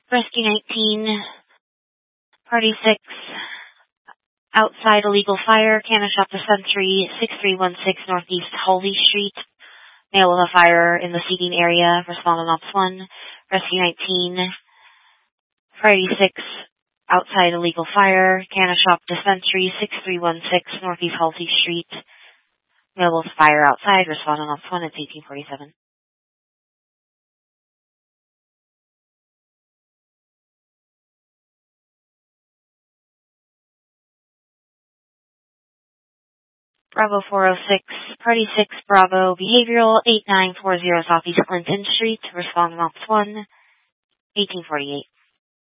Rescue 19, Party 6, outside illegal fire, Canna Shop Dispensary, 6316 Northeast Halsey Street. Male with a fire in the seating area, respond on Ops 1. Rescue 19, Party 6, outside illegal fire, Canna Shop Dispensary, 6316 Northeast Halsey Street. Male with fire outside, respond on Ops 1. It's 1847. Bravo 406, Party 6, Bravo, Behavioral, 8940 Southeast Clinton Street, respond on Ops 1, 1848.